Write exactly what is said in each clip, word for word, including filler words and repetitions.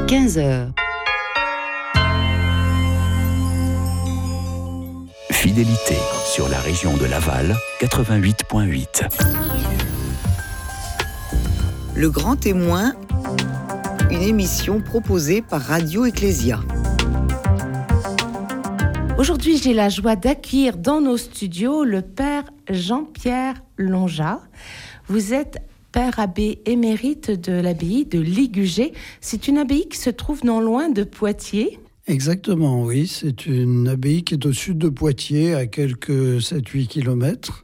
quinze heures. Fidélité sur la région de Laval, quatre-vingt-huit virgule huit. Le Grand Témoin, une émission proposée par Radio Ecclésia. Aujourd'hui, j'ai la joie d'accueillir dans nos studios le père Jean-Pierre Longat. Vous êtes père abbé émérite de l'abbaye de Ligugé. C'est une abbaye qui se trouve non loin de Poitiers. Exactement, oui. C'est une abbaye qui est au sud de Poitiers, à quelques sept à huit kilomètres.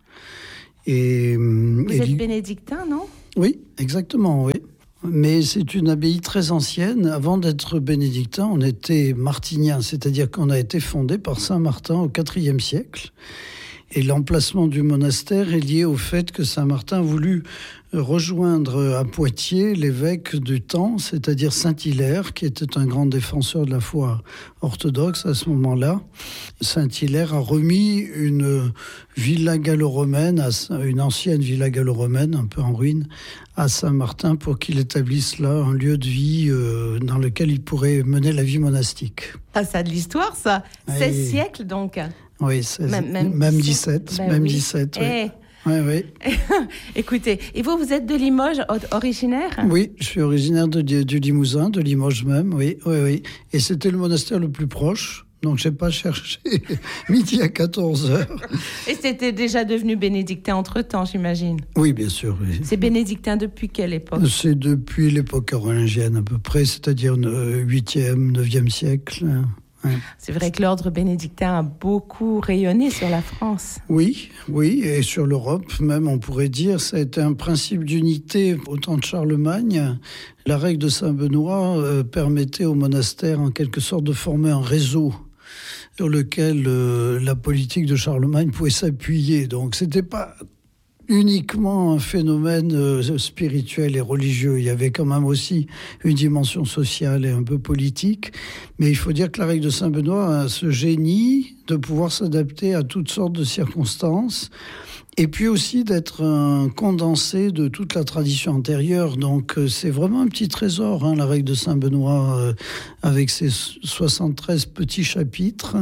Et, Vous et... êtes bénédictin, non ? Oui, exactement, oui. Mais c'est une abbaye très ancienne. Avant d'être bénédictin, on était martinien, c'est-à-dire qu'on a été fondé par saint Martin au quatrième siècle. Et l'emplacement du monastère est lié au fait que saint Martin a voulu rejoindre à Poitiers l'évêque du temps, c'est-à-dire saint Hilaire, qui était un grand défenseur de la foi orthodoxe à ce moment-là. Saint Hilaire a remis une villa gallo-romaine, une ancienne villa gallo-romaine, un peu en ruine, à Saint-Martin pour qu'il établisse là un lieu de vie euh, dans lequel il pourrait mener la vie monastique. Ah, ça a de l'histoire, ça. Oui. seize siècles, donc. Oui, seize, même, même, même dix-sept. Ben même oui. dix-sept, oui. Eh. Oui, oui. Écoutez, et vous, vous êtes de Limoges originaire ? Oui, je suis originaire de, de, du Limousin, de Limoges même, oui, oui, oui. Et c'était le monastère le plus proche, donc je n'ai pas cherché midi à quatorze heures. Et c'était déjà devenu bénédictin entre-temps, j'imagine ? Oui, bien sûr, oui. C'est bénédictin depuis quelle époque ? C'est depuis l'époque carolingienne à peu près, c'est-à-dire huitième, neuvième siècle. Ouais. C'est vrai que l'ordre bénédictin a beaucoup rayonné sur la France. Oui, oui, et sur l'Europe même, on pourrait dire. Ça a été un principe d'unité au temps de Charlemagne. La règle de Saint-Benoît euh, permettait au monastère, en quelque sorte, de former un réseau sur lequel euh, la politique de Charlemagne pouvait s'appuyer. Donc, c'était pas uniquement un phénomène euh, spirituel et religieux. Il y avait quand même aussi une dimension sociale et un peu politique. Mais il faut dire que la règle de Saint-Benoît a ce génie de pouvoir s'adapter à toutes sortes de circonstances et puis aussi d'être un condensé de toute la tradition antérieure. Donc euh, c'est vraiment un petit trésor, hein, la règle de Saint-Benoît, euh, avec ses soixante-treize petits chapitres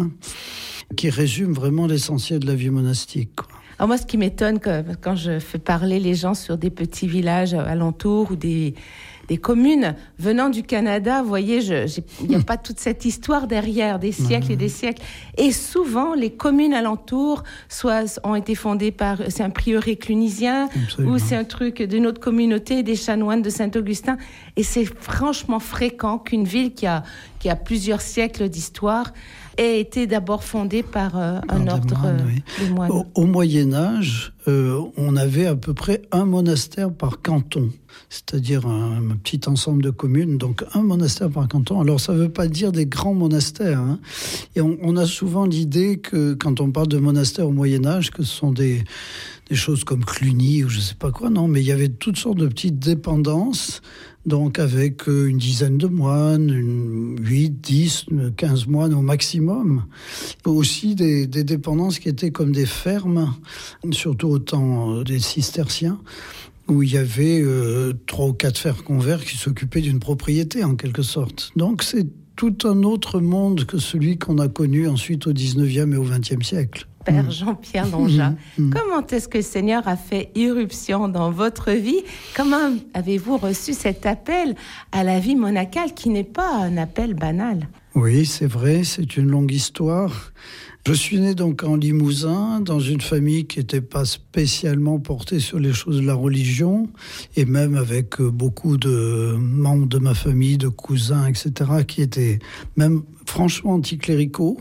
qui résument vraiment l'essentiel de la vie monastique, quoi. Alors moi, ce qui m'étonne quand je fais parler les gens sur des petits villages alentours ou des, des communes venant du Canada, vous voyez, il n'y a pas toute cette histoire derrière, des siècles mmh. et des siècles. Et souvent, les communes alentours soit ont été fondées par... C'est un prieuré clunisien. Absolument. Ou c'est un truc d'une autre communauté, des chanoines de Saint-Augustin. Et c'est franchement fréquent qu'une ville qui a, qui a plusieurs siècles d'histoire ait été d'abord fondée par euh, un par ordre moines, oui. de moines. Au, au Moyen-Âge, euh, on avait à peu près un monastère par canton, c'est-à-dire un, un petit ensemble de communes, donc un monastère par canton. Alors ça ne veut pas dire des grands monastères, hein. Et on, on a souvent l'idée que quand on parle de monastères au Moyen-Âge, que ce sont des, des choses comme Cluny ou je ne sais pas quoi, non, mais il y avait toutes sortes de petites dépendances, donc avec une dizaine de moines, une huit, dix, quinze moines au maximum. Aussi des, des dépendances qui étaient comme des fermes, surtout au temps des cisterciens, où il y avait euh, trois ou quatre frères convers qui s'occupaient d'une propriété en quelque sorte. Donc c'est tout un autre monde que celui qu'on a connu ensuite au dix-neuvième et au vingtième siècle. Père Jean-Pierre Longat, mmh. comment est-ce que le Seigneur a fait irruption dans votre vie ? Comment avez-vous reçu cet appel à la vie monacale qui n'est pas un appel banal ? Oui, c'est vrai, c'est une longue histoire. Je suis né donc en Limousin, dans une famille qui n'était pas spécialement portée sur les choses de la religion, et même avec beaucoup de membres de ma famille, de cousins, et cetera, qui étaient même franchement anticléricaux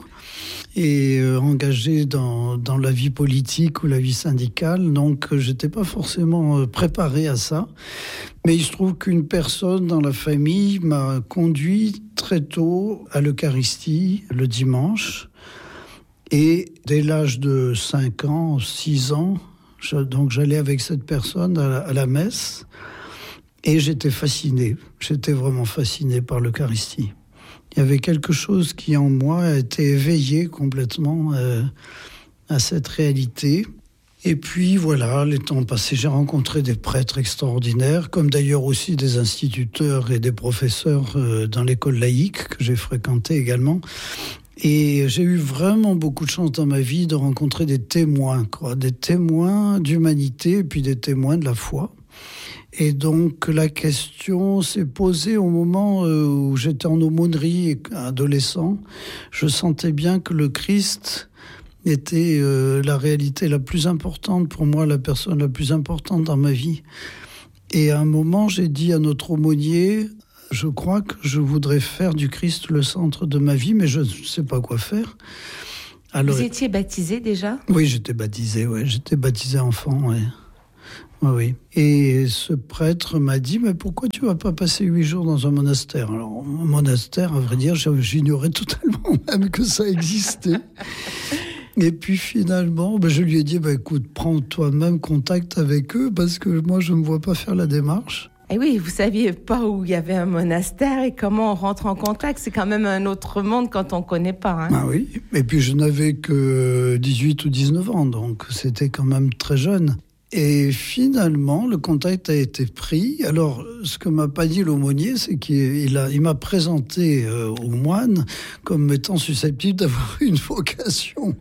et euh, engagés dans, dans la vie politique ou la vie syndicale. Donc, je n'étais pas forcément préparé à ça. Mais il se trouve qu'une personne dans la famille m'a conduit très tôt à l'Eucharistie, le dimanche. Et dès l'âge de cinq ans, six ans, je, donc j'allais avec cette personne à la, à la messe et j'étais fasciné. J'étais vraiment fasciné par l'Eucharistie. Il y avait quelque chose qui en moi a été éveillé complètement euh, à cette réalité. Et puis voilà, les temps passés, j'ai rencontré des prêtres extraordinaires, comme d'ailleurs aussi des instituteurs et des professeurs euh, dans l'école laïque que j'ai fréquentée également. Et j'ai eu vraiment beaucoup de chance dans ma vie de rencontrer des témoins, quoi, des témoins d'humanité et puis des témoins de la foi. Et donc la question s'est posée au moment où j'étais en aumônerie, adolescent. Je sentais bien que le Christ était euh, la réalité la plus importante pour moi, la personne la plus importante dans ma vie. Et à un moment, j'ai dit à notre aumônier, je crois que je voudrais faire du Christ le centre de ma vie, mais je ne sais pas quoi faire. Alors, vous étiez baptisé déjà ? Oui, j'étais baptisé, ouais. J'étais baptisé enfant, ouais. Oui, oui. Et ce prêtre m'a dit, mais pourquoi tu ne vas pas passer huit jours dans un monastère ? Alors, un monastère, à vrai dire, j'ignorais totalement même que ça existait. Et puis finalement, ben je lui ai dit, ben écoute, prends toi-même contact avec eux, parce que moi, je ne me vois pas faire la démarche. Et oui, vous ne saviez pas où il y avait un monastère et comment on rentre en contact. C'est quand même un autre monde quand on ne connaît pas. Hein. Ah oui, et puis je n'avais que dix-huit ou dix-neuf ans, donc c'était quand même très jeune. Et finalement, le contact a été pris. Alors, ce que m'a pas dit l'aumônier, c'est qu'il a, il m'a présenté euh, au moine comme étant susceptible d'avoir une vocation.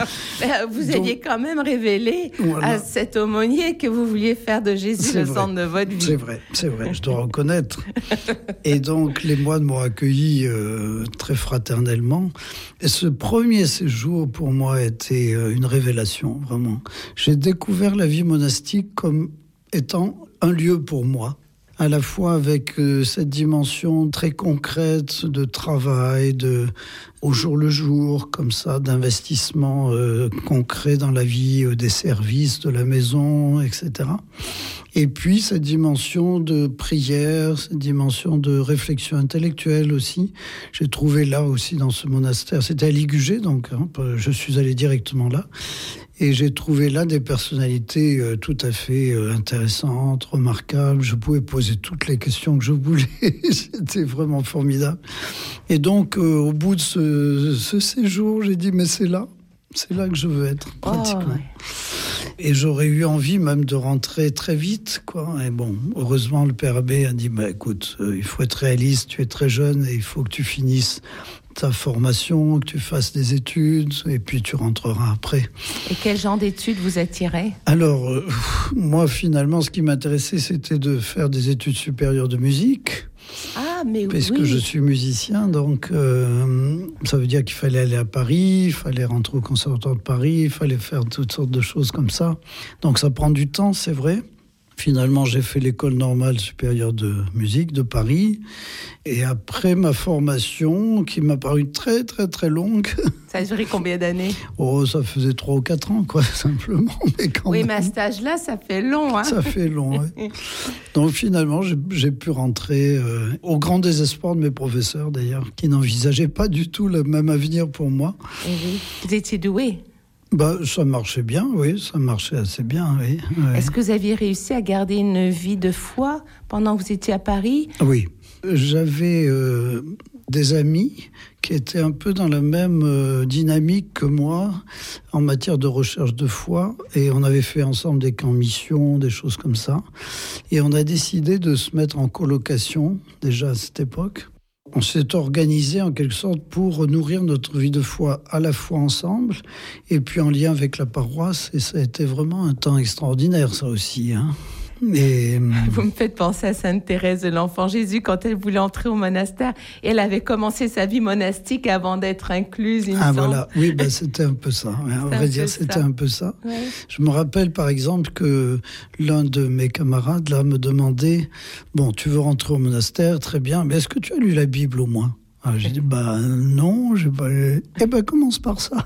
Vous Donc, aviez quand même révélé voilà. à cet aumônier que vous vouliez faire de Jésus c'est le vrai. centre de votre vie. C'est vrai, c'est vrai, je dois reconnaître. Et donc, les moines m'ont accueilli euh, très fraternellement. Et ce premier séjour, pour moi, a été euh, une révélation, vraiment. J'ai découvert la vie monastique comme étant un lieu pour moi, à la fois avec euh, cette dimension très concrète de travail, de au jour le jour, comme ça, d'investissement euh, concret dans la vie, euh, des services, de la maison, et cetera. Et puis cette dimension de prière, cette dimension de réflexion intellectuelle aussi. J'ai trouvé là aussi dans ce monastère, c'était à Ligugé, donc hein, je suis allé directement là. Et j'ai trouvé là des personnalités euh, tout à fait euh, intéressantes, remarquables. Je pouvais poser toutes les questions que je voulais. C'était vraiment formidable. Et donc, euh, au bout de ce, ce séjour, j'ai dit, mais c'est là. C'est là que je veux être, pratiquement. Oh, ouais. Et j'aurais eu envie même de rentrer très vite, quoi. Et bon, heureusement, le père abbé a dit, bah, écoute, euh, il faut être réaliste, tu es très jeune et il faut que tu finisses ta formation, que tu fasses des études, et puis tu rentreras après. Et quel genre d'études vous attirait ? Alors, euh, moi, finalement, ce qui m'intéressait, c'était de faire des études supérieures de musique. Ah, mais parce oui. que je suis musicien, donc euh, ça veut dire qu'il fallait aller à Paris, il fallait rentrer au Conservatoire de Paris, il fallait faire toutes sortes de choses comme ça. Donc ça prend du temps, c'est vrai. Finalement, j'ai fait l'école normale supérieure de musique de Paris. Et après ma formation, qui m'a paru très, très, très longue... Ça a duré combien d'années ? Oh, ça faisait trois ou quatre ans, quoi, simplement. Mais quand oui, même, mais à cet âge-là, ça fait long, hein ? Ça fait long, oui. Donc finalement, j'ai, j'ai pu rentrer euh, au grand désespoir de mes professeurs, d'ailleurs, qui n'envisageaient pas du tout le même avenir pour moi. Et oui. Vous étiez doué ? Bah, ça marchait bien, oui, ça marchait assez bien, oui. oui. Est-ce que vous aviez réussi à garder une vie de foi pendant que vous étiez à Paris ? Oui, j'avais euh, des amis qui étaient un peu dans la même euh, dynamique que moi en matière de recherche de foi, et on avait fait ensemble des camps mission, des choses comme ça, et on a décidé de se mettre en colocation, déjà à cette époque. On s'est organisé en quelque sorte pour nourrir notre vie de foi à la fois ensemble et puis en lien avec la paroisse. Et ça a été vraiment un temps extraordinaire, ça aussi, hein. Et... Vous me faites penser à Sainte Thérèse de l'Enfant Jésus quand elle voulait entrer au monastère. Et elle avait commencé sa vie monastique avant d'être incluse, il me Ah semble. voilà, oui, ben, c'était un peu ça. Ouais, on va dire c'était ça. un peu ça. Ouais. Je me rappelle par exemple que l'un de mes camarades là me demandait, bon, tu veux rentrer au monastère, très bien, mais est-ce que tu as lu la Bible au moins ? Alors, j'ai dit, bah non, j'ai pas lu. Eh ben commence par ça.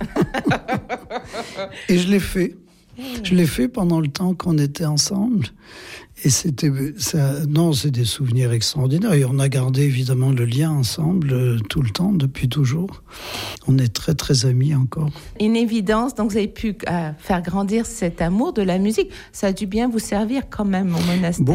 Et je l'ai fait. Je l'ai fait pendant le temps qu'on était ensemble. Et c'était, ça, non, c'est des souvenirs extraordinaires. Et on a gardé évidemment le lien ensemble euh, tout le temps, depuis toujours. On est très, très amis encore. Une évidence, donc vous avez pu euh, faire grandir cet amour de la musique. Ça a dû bien vous servir quand même au monastère. Beaucoup,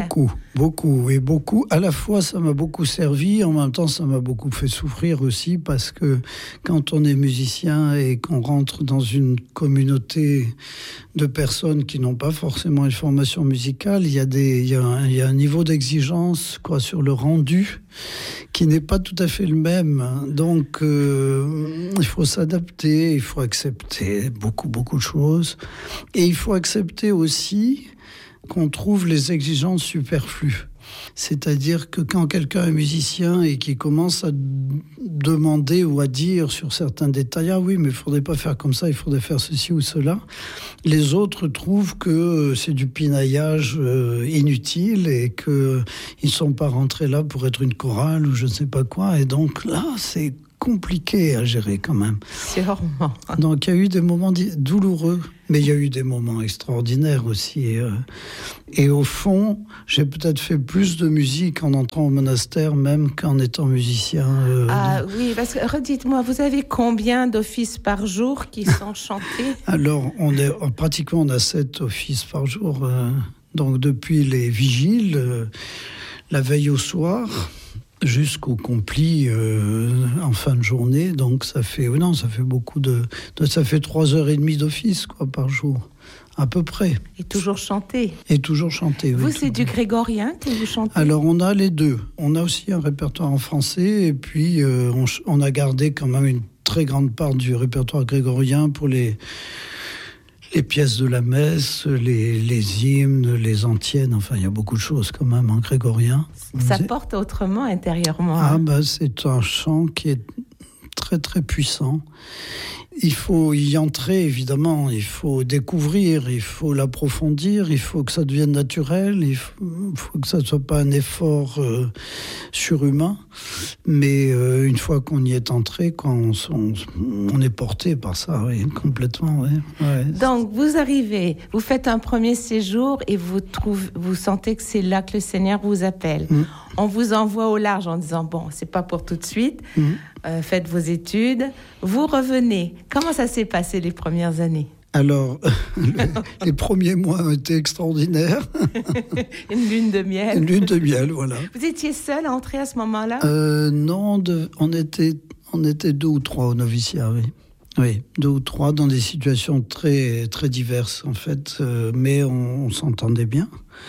Beaucoup, et beaucoup. À la fois, ça m'a beaucoup servi, en même temps, ça m'a beaucoup fait souffrir aussi, parce que quand on est musicien et qu'on rentre dans une communauté de personnes qui n'ont pas forcément une formation musicale, il y a des, il y a un, il y a un niveau d'exigence, quoi, sur le rendu qui n'est pas tout à fait le même. Donc, euh, il faut s'adapter, il faut accepter beaucoup, beaucoup de choses, et il faut accepter aussi qu'on trouve les exigences superflues. C'est-à-dire que quand quelqu'un est musicien et qui commence à demander ou à dire sur certains détails « Ah oui, mais il ne faudrait pas faire comme ça, il faudrait faire ceci ou cela », les autres trouvent que c'est du pinaillage euh, inutile et qu'ils ne sont pas rentrés là pour être une chorale ou je ne sais pas quoi. Et donc là, c'est compliqué à gérer quand même. Sûrement. Donc il y a eu des moments douloureux, mais il y a eu des moments extraordinaires aussi. Et, euh, et au fond, j'ai peut-être fait plus de musique en entrant au monastère même qu'en étant musicien. Euh, ah de... oui, parce que redites-moi, vous avez combien d'offices par jour qui sont chantés? Alors, on est, pratiquement on a sept offices par jour. Euh, donc depuis les vigiles, euh, la veille au soir, jusqu'au compli euh, en fin de journée, donc ça fait non, ça fait beaucoup de, de ça fait trois heures et demie d'office quoi par jour, à peu près. Et toujours chanter. Et toujours chanter. Vous, oui, c'est tout. du grégorien que vous chantez? Alors on a les deux. On a aussi un répertoire en français et puis euh, on, on a gardé quand même une très grande part du répertoire grégorien pour les les pièces de la messe, les, les hymnes, les antiennes, enfin il y a beaucoup de choses quand même en grégorien. Ça porte autrement intérieurement. Ah hein. bah c'est un chant qui est très très puissant. Il faut y entrer évidemment, il faut découvrir, il faut l'approfondir, il faut que ça devienne naturel, il faut, faut que ça ne soit pas un effort euh, surhumain. Mais euh, une fois qu'on y est entré, quand on, on, on est porté par ça, oui, complètement. Oui. Ouais. Donc vous arrivez, vous faites un premier séjour et vous, trouvez, vous sentez que c'est là que le Seigneur vous appelle. Mmh. On vous envoie au large en disant, bon, c'est pas pour tout de suite, mmh. euh, faites vos études, vous revenez. Comment ça s'est passé les premières années? Alors, le, les premiers mois ont été extraordinaires. Une lune de miel. Une lune de miel, voilà. Vous étiez seul à entrer à ce moment-là? euh, Non, de, on, était, on était deux ou trois au noviciat, oui. Oui, deux ou trois dans des situations très, très diverses, en fait. Euh, mais on, on s'entendait bien.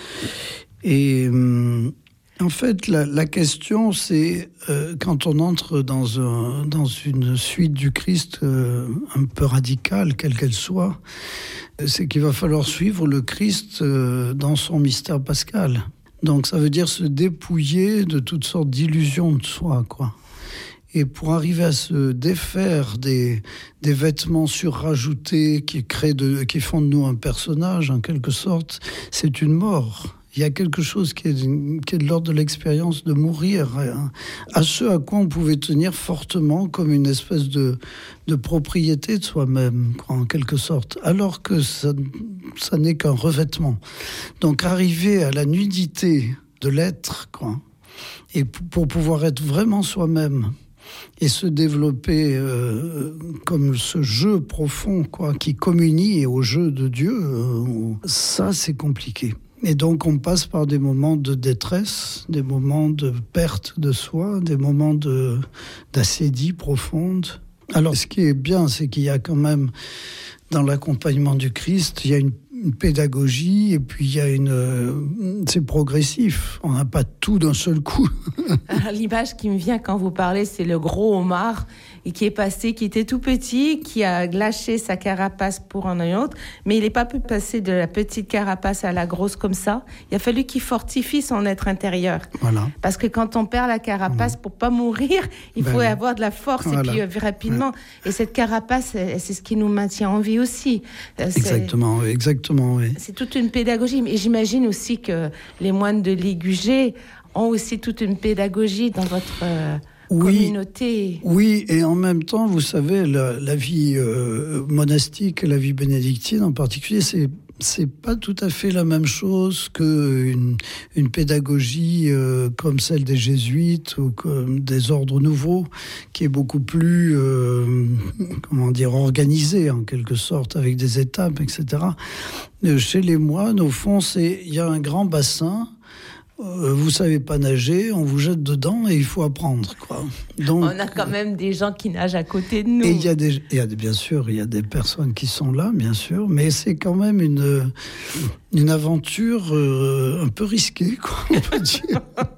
Et... Hum, En fait, la, la question, c'est euh, quand on entre dans, un, dans une suite du Christ euh, un peu radicale, quelle qu'elle soit, c'est qu'il va falloir suivre le Christ euh, dans son mystère pascal. Donc ça veut dire se dépouiller de toutes sortes d'illusions de soi, quoi. Et pour arriver à se défaire des, des vêtements surrajoutés qui, créent de, qui font de nous un personnage, en quelque sorte, c'est une mort. Il y a quelque chose qui est, qui est de l'ordre de l'expérience de mourir, hein, à ce à quoi on pouvait tenir fortement comme une espèce de, de propriété de soi-même, quoi, en quelque sorte, alors que ça, ça n'est qu'un revêtement. Donc arriver à la nudité de l'être, quoi, et p- pour pouvoir être vraiment soi-même, et se développer euh, comme ce jeu profond, quoi, qui communie au jeu de Dieu, euh, ça c'est compliqué. Et donc on passe par des moments de détresse, des moments de perte de soi, des moments de, d'assédie profonde. Alors ce qui est bien, c'est qu'il y a quand même, dans l'accompagnement du Christ, il y a une, une pédagogie et puis il y a une... Euh, c'est progressif, on n'a pas tout d'un seul coup. Alors, l'image qui me vient quand vous parlez, c'est le gros homard et qui est passé, qui était tout petit, qui a lâché sa carapace pour en un autre, mais il n'est pas pu passer de la petite carapace à la grosse comme ça. Il a fallu qu'il fortifie son être intérieur. Voilà. Parce que quand on perd la carapace, pour pas mourir, il ben faut oui. avoir de la force voilà. et puis euh, rapidement. Ouais. Et cette carapace, c'est ce qui nous maintient en vie aussi. C'est, exactement, exactement, oui. C'est toute une pédagogie. Et j'imagine aussi que les moines de l'Igugé ont aussi toute une pédagogie dans votre... Euh, Oui, communauté. Oui, et en même temps, vous savez, la, la vie euh, monastique, la vie bénédictine en particulier, c'est c'est pas tout à fait la même chose qu'une une pédagogie euh, comme celle des jésuites ou comme des ordres nouveaux, qui est beaucoup plus, euh, comment dire, organisée en quelque sorte, avec des étapes, et cetera. Chez les moines, au fond, c'est il y a un grand bassin euh, vous savez pas nager, on vous jette dedans et il faut apprendre, quoi. Donc, on a quand même des gens qui nagent à côté de nous. Et il y a des, il y a des, bien sûr, il y a des personnes qui sont là, bien sûr, mais c'est quand même une, une aventure euh, un peu risquée, quoi, on peut dire.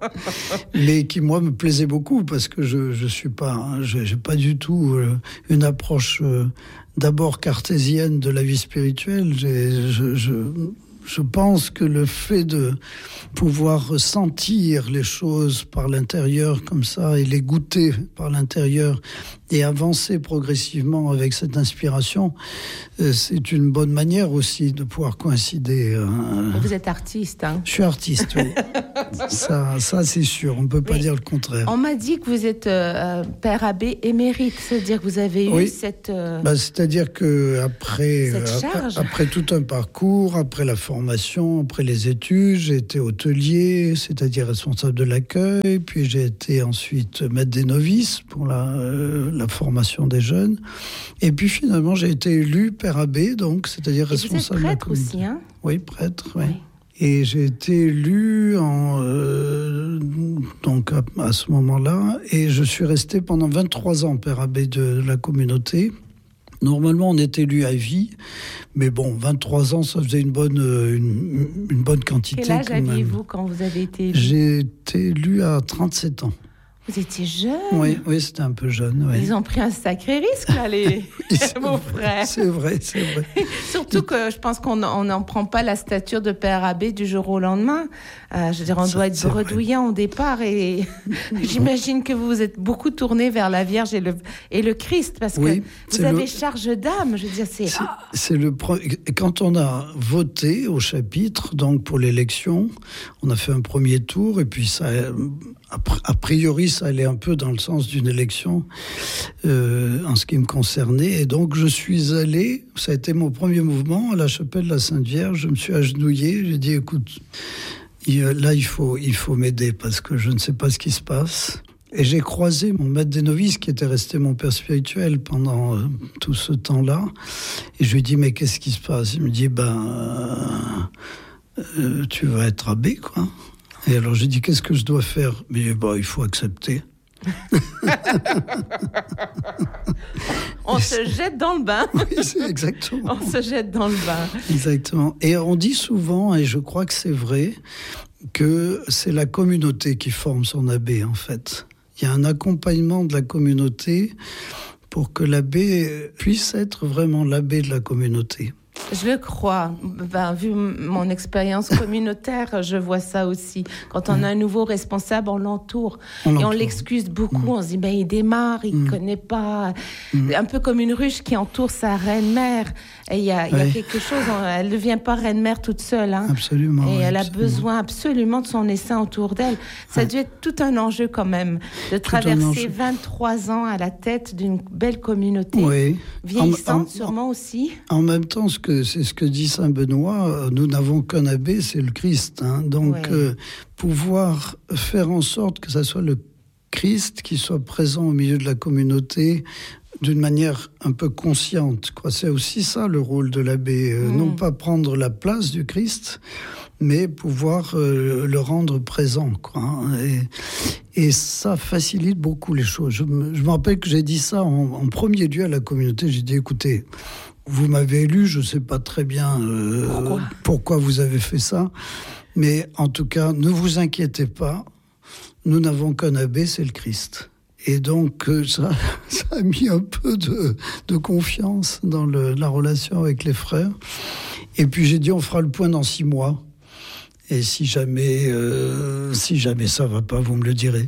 Mais qui, moi, me plaisait beaucoup parce que je, je suis pas, je, j'ai pas du tout euh, une approche euh, d'abord cartésienne de la vie spirituelle. J'ai, je, je, je pense que le fait de pouvoir sentir les choses par l'intérieur comme ça et les goûter par l'intérieur et avancer progressivement avec cette inspiration, euh, c'est une bonne manière aussi de pouvoir coïncider. Euh, Vous êtes artiste, hein? Je suis artiste, oui. ça, ça, c'est sûr, on ne peut pas Mais dire le contraire. On m'a dit que vous êtes euh, père abbé émérite, c'est-à-dire que vous avez oui. eu cette... Euh, bah, c'est-à-dire qu'après euh, après tout un parcours, après la formation, après les études, j'ai été hôtelier, c'est-à-dire responsable de l'accueil, puis j'ai été ensuite maître des novices pour la... Euh, la formation des jeunes. Et puis finalement, j'ai été élu père abbé, donc, c'est-à-dire Et responsable vous êtes de la prêtre communauté. aussi, hein? Oui, prêtre, oui. oui. Et j'ai été élu en, euh, donc à, à ce moment-là, et je suis resté pendant vingt-trois ans père abbé de la communauté. Normalement, on est élu à vie, mais bon, vingt-trois ans, ça faisait une bonne, une, une bonne quantité. Quel âge quand même. aviez-vous quand vous avez été élu? J'ai été élu à trente-sept ans. Vous étiez jeune. Oui, oui, c'était un peu jeune. Oui. Ils ont pris un sacré risque, là, les vos frères. C'est vrai, c'est vrai. Surtout que je pense qu'on n'en prend pas la stature de père abbé du jour au lendemain. Euh, je veux dire, on doit être bredouillant au départ. Et j'imagine que vous vous êtes beaucoup tourné vers la Vierge et le, et le Christ, parce oui, que vous avez le... charge d'âme. Je veux dire, c'est... C'est, c'est le pre... Quand on a voté au chapitre, donc pour l'élection, on a fait un premier tour, et puis ça... A priori, ça allait un peu dans le sens d'une élection euh, en ce qui me concernait. Et donc, je suis allé, ça a été mon premier mouvement, à la chapelle de la Sainte Vierge. Je me suis agenouillé, j'ai dit, écoute, là, il faut, il faut m'aider parce que je ne sais pas ce qui se passe. Et j'ai croisé mon maître des novices, qui était resté mon père spirituel pendant euh, tout ce temps-là. Et je lui ai dit, mais qu'est-ce qui se passe? Il me dit, ben, euh, euh, tu vas être abbé, quoi. Et alors j'ai dit, qu'est-ce que je dois faire? Mais bah, il faut accepter. On se jette dans le bain. Oui, c'est exactement. On se jette dans le bain. Exactement. Et on dit souvent, et je crois que c'est vrai, que c'est la communauté qui forme son abbé, en fait. Il y a un accompagnement de la communauté pour que l'abbé puisse être vraiment l'abbé de la communauté. Je le crois. Ben, vu mon expérience communautaire, je vois ça aussi. Quand on a un nouveau responsable, on l'entoure. On et on l'excuse beaucoup. Mmh. On se dit, ben, il démarre, il ne mmh. connaît pas. Mmh. Un peu comme une ruche qui entoure sa reine-mère. Et il y a, ouais. y a quelque chose, elle ne devient pas reine-mère toute seule. Hein. Absolument. Et ouais, elle absolument. a besoin absolument de son essaim autour d'elle. Ça ouais. a dû être tout un enjeu quand même, de tout traverser vingt-trois ans à la tête d'une belle communauté. Oui. Vieillissante, en, en, sûrement aussi. En même temps, ce que, c'est ce que dit saint Benoît, nous n'avons qu'un abbé, c'est le Christ. Hein. Donc, ouais. euh, pouvoir faire en sorte que ça soit le Christ qui soit présent au milieu de la communauté d'une manière un peu consciente, quoi. C'est aussi ça le rôle de l'abbé. Euh, mmh. Non pas prendre la place du Christ, mais pouvoir euh, le rendre présent, quoi. Et, et ça facilite beaucoup les choses. Je me, je me rappelle que j'ai dit ça en, en premier lieu à la communauté. J'ai dit, écoutez, vous m'avez élu, je ne sais pas très bien euh, pourquoi. pourquoi vous avez fait ça, mais en tout cas, ne vous inquiétez pas, nous n'avons qu'un abbé, c'est le Christ. Et donc, euh, ça, ça a mis un peu de, de confiance dans le, la relation avec les frères. Et puis j'ai dit, on fera le point dans six mois. Et si jamais, euh, si jamais ça ne va pas, vous me le direz.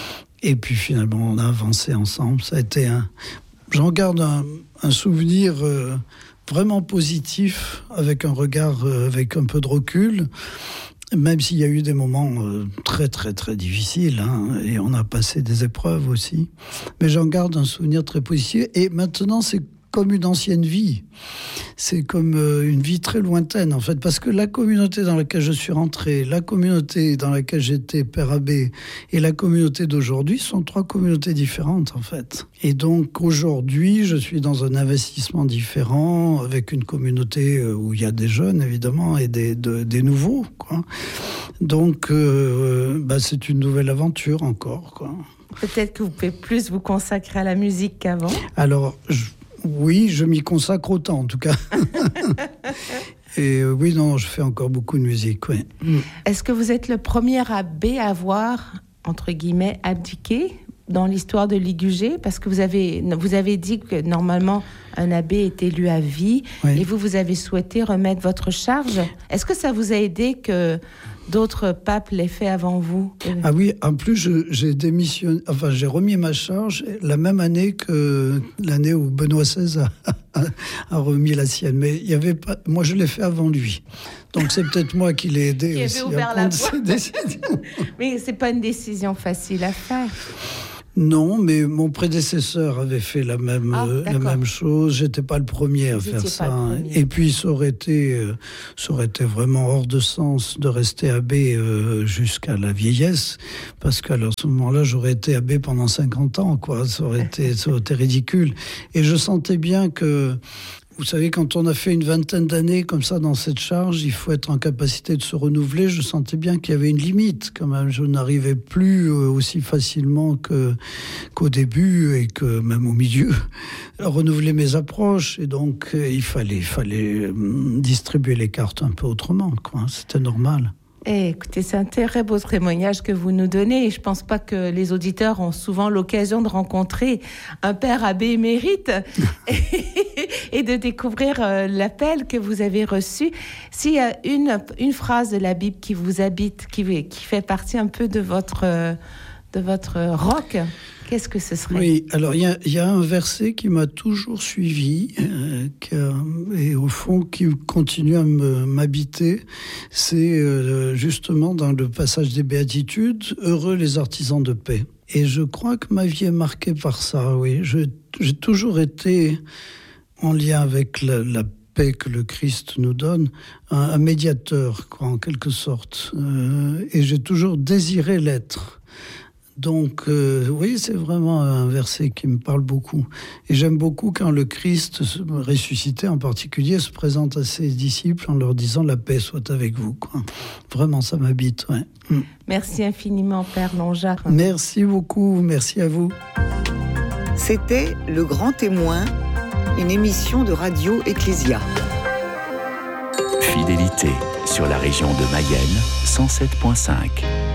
Et puis finalement, on a avancé ensemble. Ça a été un... J'en garde un, un souvenir euh, vraiment positif, avec un regard, euh, avec un peu de recul, même s'il y a eu des moments euh, très, très, très difficiles, hein, et on a passé des épreuves aussi. Mais j'en garde un souvenir très positif. Et maintenant, c'est comme une ancienne vie. C'est comme euh, une vie très lointaine, en fait, parce que la communauté dans laquelle je suis rentré, la communauté dans laquelle j'étais père abbé et la communauté d'aujourd'hui sont trois communautés différentes, en fait. Et donc, aujourd'hui, je suis dans un investissement différent, avec une communauté où il y a des jeunes, évidemment, et des, de, des nouveaux, quoi. Donc, euh, bah, c'est une nouvelle aventure encore, quoi. Peut-être que vous pouvez plus vous consacrer à la musique qu'avant. Alors, je, oui, je m'y consacre autant, en tout cas. Et euh, oui, non, je fais encore beaucoup de musique, oui. Est-ce que vous êtes le premier abbé à avoir, entre guillemets, abdiqué dans l'histoire de Ligugé? Parce que vous avez, vous avez dit que normalement, un abbé est élu à vie, oui. Et vous, vous avez souhaité remettre votre charge. Est-ce que ça vous a aidé que d'autres papes l'aient fait avant vous? Ah oui, en plus, je, j'ai démissionné, enfin, j'ai remis ma charge la même année que l'année où Benoît seize a, a, a remis la sienne. Mais il y avait pas, moi, je l'ai fait avant lui. Donc, c'est peut-être moi qui l'ai aidé qui aussi ouvert à la prendre cette décision. Mais c'est pas une décision facile à faire. Non, mais mon prédécesseur avait fait la même, ah, euh, la même chose. J'étais pas le premier à Vous faire ça. Premier. Et puis, ça aurait été, euh, ça aurait été vraiment hors de sens de rester abbé euh, jusqu'à la vieillesse, parce qu'à ce moment-là, j'aurais été abbé pendant cinquante ans, quoi. Ça aurait été, ça aurait été ridicule. Et je sentais bien que, vous savez, quand on a fait une vingtaine d'années comme ça dans cette charge, il faut être en capacité de se renouveler. Je sentais bien qu'il y avait une limite quand même. Je n'arrivais plus aussi facilement que, qu'au début et que même au milieu à renouveler mes approches. Et donc, il fallait, il fallait distribuer les cartes un peu autrement, quoi. C'était normal. Eh, écoutez, c'est un très beau témoignage que vous nous donnez. Et je ne pense pas que les auditeurs ont souvent l'occasion de rencontrer un père abbé émérite et, et de découvrir euh, l'appel que vous avez reçu. S'il y a une, une phrase de la Bible qui vous habite, qui, qui fait partie un peu de votre, euh, de votre rock, qu'est-ce que ce serait? Oui, alors il y, y a un verset qui m'a toujours suivi euh, qui a, et au fond qui continue à me, m'habiter. C'est euh, justement dans le passage des Béatitudes, « Heureux les artisans de paix ». Et je crois que ma vie est marquée par ça, oui. Je, j'ai toujours été en lien avec la, la paix que le Christ nous donne, un, un médiateur, quoi, en quelque sorte. Euh, et j'ai toujours désiré l'être. Donc, euh, oui, c'est vraiment un verset qui me parle beaucoup. Et j'aime beaucoup quand le Christ, ressuscité en particulier, se présente à ses disciples en leur disant « La paix soit avec vous ». Quoi. Vraiment, ça m'habite, ouais. Mm. Merci infiniment, Père Longeart. Merci beaucoup, merci à vous. C'était Le Grand Témoin, une émission de Radio Ecclésia. Fidélité sur la région de Mayenne, cent sept virgule cinq.